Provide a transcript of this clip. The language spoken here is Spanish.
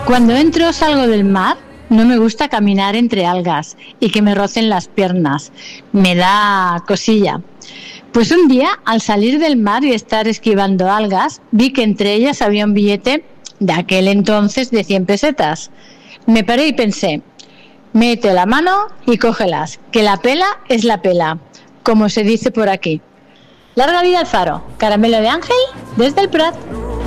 Cuando entro o salgo del mar, no me gusta caminar entre algas y que me rocen las piernas. Me da cosilla. Pues un día, al salir del mar y estar esquivando algas, vi que entre ellas había un billete de aquel entonces de 100 pesetas. Me paré y pensé, mete la mano y cógelas, que la pela es la pela, como se dice por aquí. Larga vida al faro. Caramelo de Ángel, desde el Prat.